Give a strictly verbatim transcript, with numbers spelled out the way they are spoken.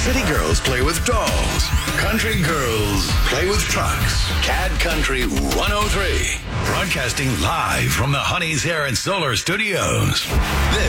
City girls play with dolls. Country girls play with trucks. Cad Country one oh three. Broadcasting live from the Honey's Hair and Solar Studios. This